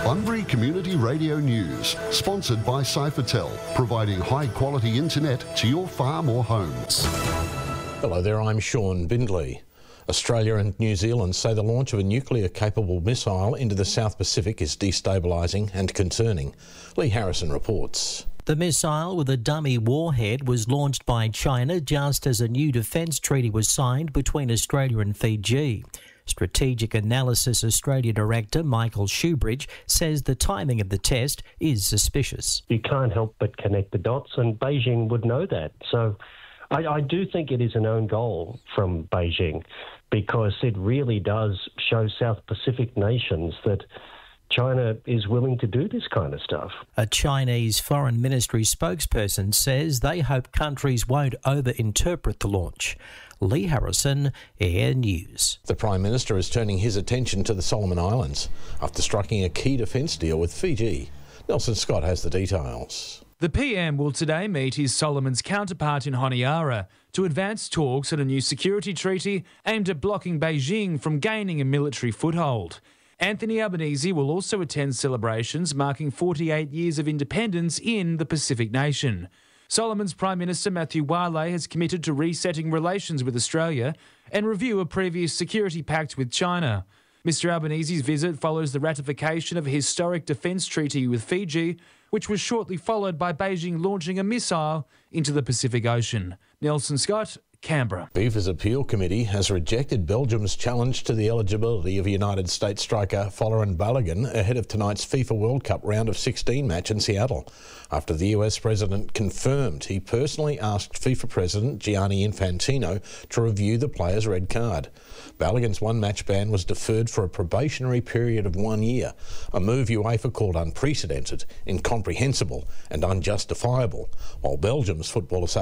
Bunbury Community Radio News, sponsored by Cyfertel, providing high-quality internet to your farm or homes. Hello there, I'm Sean Bindley. Australia and New Zealand say the launch of a nuclear-capable missile into the South Pacific is destabilising and concerning. Lee Harrison reports. The missile with a dummy warhead was launched by China just as a new defence treaty was signed between Australia and Fiji. Strategic Analysis Australia Director Michael Shoebridge says the timing of the test is suspicious. You can't help but connect the dots, and Beijing would know that. So I do think it is an own goal from Beijing, because it really does show South Pacific nations that China is willing to do this kind of stuff. A Chinese Foreign Ministry spokesperson says they hope countries won't over-interpret the launch. Lee Harrison, Air News. The Prime Minister is turning his attention to the Solomon Islands after striking a key defence deal with Fiji. Nelson Scott has the details. The PM will today meet his Solomon's counterpart in Honiara to advance talks at a new security treaty aimed at blocking Beijing from gaining a military foothold. Anthony Albanese will also attend celebrations marking 48 years of independence in the Pacific nation. Solomon's Prime Minister Matthew Wale has committed to resetting relations with Australia and review a previous security pact with China. Mr Albanese's visit follows the ratification of a historic defence treaty with Fiji, which was shortly followed by Beijing launching a missile into the Pacific Ocean. Nelson Scott, Canberra. FIFA's appeal committee has rejected Belgium's challenge to the eligibility of United States striker Folarin Balogun ahead of tonight's FIFA World Cup round of 16 match in Seattle, after the US president confirmed he personally asked FIFA president Gianni Infantino to review the player's red card. Balogun's one-match ban was deferred for a probationary period of 1 year, a move UEFA called unprecedented, incomprehensible and unjustifiable, while Belgium's Football